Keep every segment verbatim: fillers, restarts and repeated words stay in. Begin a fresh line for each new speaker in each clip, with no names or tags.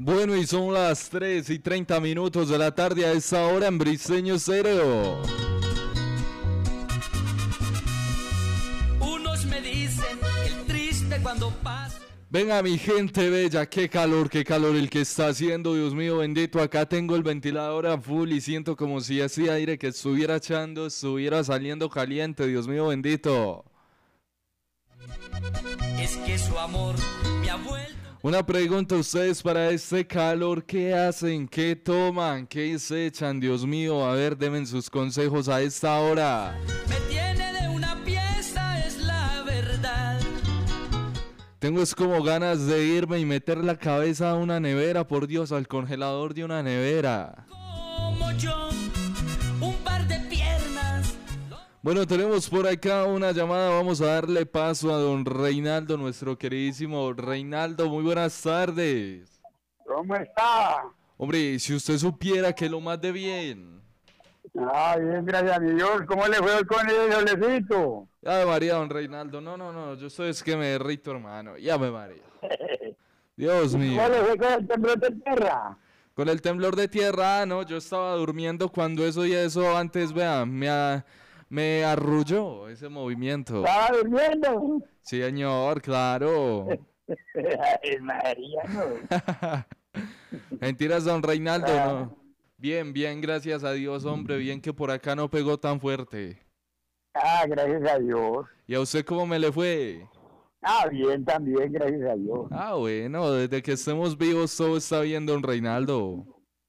Bueno, y son las tres y treinta minutos de la tarde a esa hora en Briseño Stereo.
Unos me dicen el triste cuando pasa.
Venga, mi gente bella, qué calor, qué calor el que está haciendo, Dios mío bendito. Acá tengo el ventilador a full y siento como si ese aire que estuviera echando estuviera saliendo caliente, Dios mío bendito.
Es que su amor me ha vuelto.
Una pregunta a ustedes para este calor, ¿qué hacen? ¿Qué toman? ¿Qué se echan? Dios mío, a ver, denme sus consejos a esta hora.
Me tiene de una pieza, es la verdad.
Tengo es como ganas de irme y meter la cabeza a una nevera, por Dios, al congelador de una nevera.
Como yo, un par de piernas.
Bueno, tenemos por acá una llamada, vamos a darle paso a don Reinaldo, nuestro queridísimo Reinaldo, muy buenas tardes.
¿Cómo está?
Hombre, si usted supiera que lo más de bien.
Ah, bien, gracias a mi Dios. ¿Cómo le fue con el solecito?
Ya me María, don Reinaldo, no, no, no, yo soy es que me derrito, hermano, ya me María. Dios mío.
¿Cómo le fue con el temblor de tierra?
Con el temblor de tierra, ah, no, yo estaba durmiendo cuando eso y eso antes, vea, me, a, me arrulló ese movimiento.
¿Estaba durmiendo?
Sí, señor, claro.
Ay, María, no.
Mentiras, don Reinaldo,
Ah.
no. Bien, bien, gracias a Dios, hombre, bien que por acá no pegó tan fuerte.
Ah, gracias a Dios.
¿Y a usted cómo me le fue?
Ah, bien, también, gracias a Dios.
Ah, bueno, desde que estemos vivos todo está bien, don Reinaldo.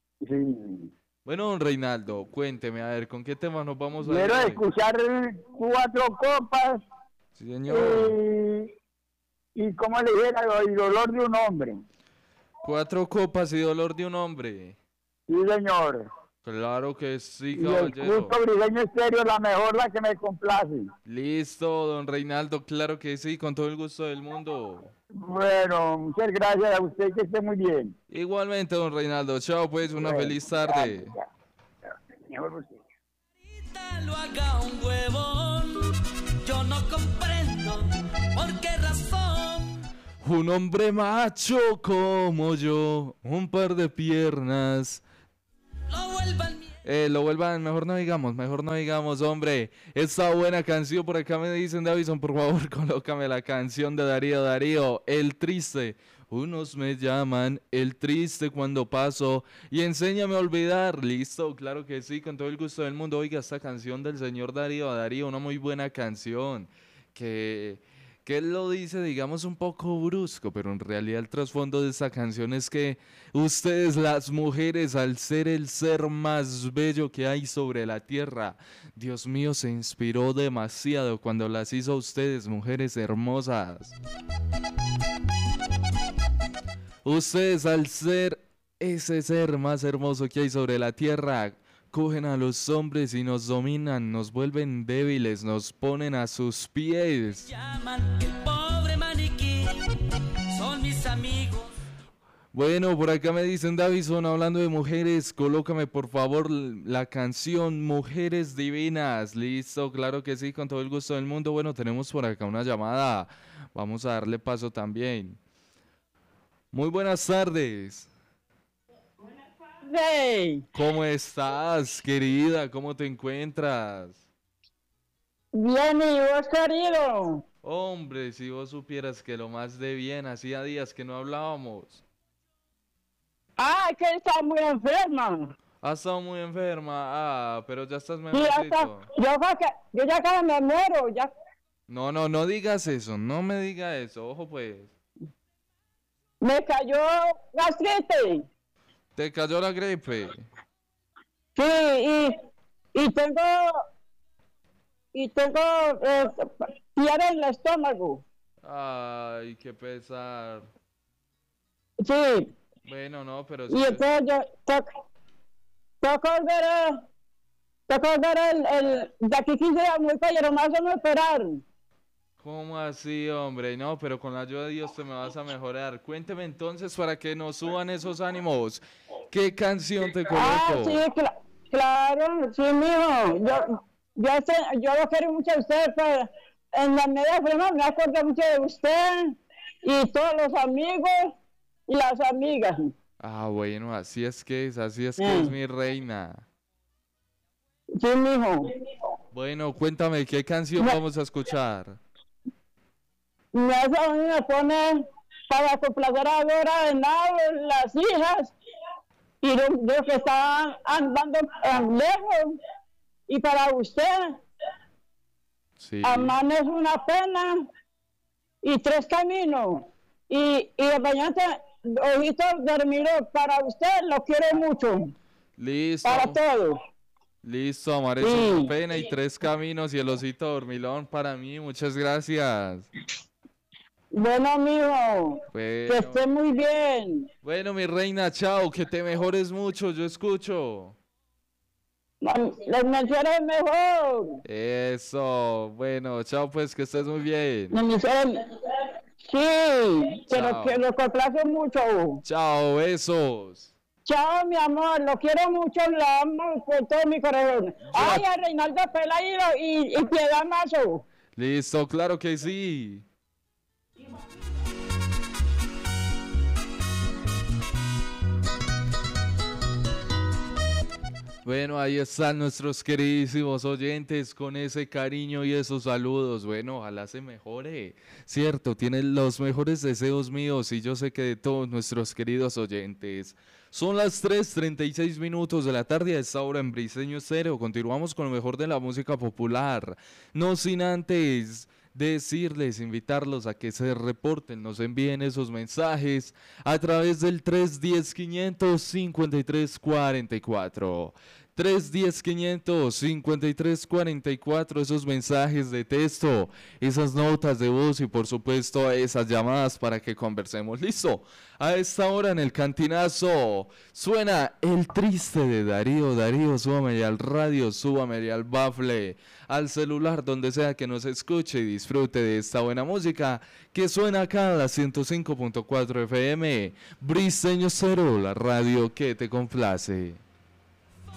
Sí.
Bueno, don Reinaldo, cuénteme, a ver, ¿con qué tema nos vamos a
Quiero
ir hoy?
escuchar cuatro copas
Sí, señor.
y, y como le dijera, el dolor de un hombre.
Cuatro copas y dolor de un hombre.
Sí, señor.
Claro que sí,
Y el
caballero.
culto briseño estéreo, la mejor, la que me complace.
Listo, don Reinaldo, claro que sí, con todo el gusto del mundo.
Bueno, muchas gracias a usted, que esté muy bien.
Igualmente, don Reinaldo, chao pues, una
Bueno,
feliz tarde.
gracias, gracias. Mejor usted.
Ahorita lo haga un huevón. Yo no comprendo por qué razón.
Un hombre macho como yo, un par de piernas.
Lo vuelvan mierda.
Eh, lo vuelvan, mejor no digamos, mejor no digamos, hombre. Esta buena canción, por acá me dicen, Davison, por favor, colócame la canción de Darío Darío, El Triste. Unos me llaman El Triste cuando paso y enséñame a olvidar. Listo, claro que sí, con todo el gusto del mundo. Oiga, esta canción del señor Darío Darío, una muy buena canción, que... que él lo dice, digamos, un poco brusco, pero en realidad el trasfondo de esta canción es que ustedes, las mujeres, al ser el ser más bello que hay sobre la tierra, Dios mío, se inspiró demasiado cuando las hizo a ustedes, mujeres hermosas. Ustedes, al ser ese ser más hermoso que hay sobre la tierra, cogen a los hombres y nos dominan, nos vuelven débiles, nos ponen a sus pies.
Llaman el pobre maniquí. Son mis amigos.
Bueno, por acá me dicen, Davison, hablando de mujeres, colócame por favor la canción Mujeres Divinas. Listo, claro que sí, con todo el gusto del mundo. Bueno, tenemos por acá una llamada, vamos a darle paso también. Muy buenas tardes.
Hey,
¿Cómo estás, querida? ¿Cómo te encuentras?
bien, ¿y vos, querido?
Hombre, si vos supieras que lo más de bien, hacía días que no hablábamos.
Ah, que está muy enferma.
Has estado muy enferma, ah, pero ya estás
Sí, ya está.
mejorcito.
Yo, creo que, yo ya casi me muero, ya.
No, no, no digas eso, no me diga eso, ojo pues.
Me cayó gastritis.
Te cayó la gripe.
Sí, y, y tengo, y tengo eh, piedra en el estómago.
Ay, qué pesar.
Sí,
Bueno, no, pero
y
sí.
entonces yo toco, toco volver a, toco volver el, el, de aquí quince días muy pero más o me operaron.
¿Cómo así, hombre? No, pero con la ayuda de Dios te me vas a mejorar. Cuénteme entonces para que nos suban esos ánimos. ¿Qué canción te
Ah,
coloco?
sí, cla- claro, sí, mijo. Yo, yo, sé- yo lo quiero mucho a usted, pero en la media prima me acuerdo mucho de usted y todos los amigos y las amigas.
Ah, bueno, así es que es, así es que
Mm.
es mi reina.
Sí, mijo.
Bueno, cuéntame, ¿qué canción
No.
vamos a escuchar?
Me hace a mí me pone para complacer ahora de nada las hijas y los, los que están andando tan lejos. Y para usted,
Sí.
Amán es una pena y tres caminos. Y, y el bañante, ojito dormido, para usted lo quiero mucho,
Listo.
para todo.
Listo, Amar es
Sí.
una pena y tres caminos y el osito dormilón para mí. Muchas gracias.
Bueno, mijo, que
Bueno,
esté muy bien.
bueno, mi reina, chao, que te mejores mucho, yo escucho.
Les mencioné mejor.
Eso, bueno, chao pues, que estés muy bien.
Les mencioné. Sí, pero
Chao.
que lo complace mucho.
Chao, besos.
Chao, mi amor, lo quiero mucho, lo amo con todo mi corazón. Ay, a Reinaldo Pelayo y, y Piedad Mazo.
Listo, claro que sí. Bueno, ahí están nuestros queridísimos oyentes con ese cariño y esos saludos. Bueno, ojalá se mejore. Cierto, tienen los mejores deseos míos y yo sé que de todos nuestros queridos oyentes. Son las tres treinta y seis minutos de la tarde a esta hora en Briseño Estéreo. Continuamos con lo mejor de la música popular. No sin antes decirles, invitarlos a que se reporten, nos envíen esos mensajes a través del tres uno cero, quinientos cincuenta y tres cuarenta y cuatro. tres uno cero, quinientos cincuenta y tres cuarenta y cuatro, esos mensajes de texto, esas notas de voz y por supuesto esas llamadas para que conversemos. Listo, a esta hora en el cantinazo suena El Triste de Darío. Darío, súbame al radio, súbame al bafle, al celular, donde sea que nos escuche y disfrute de esta buena música que suena acá a la ciento cinco punto cuatro F M. Briseño Cero, la radio que te complace.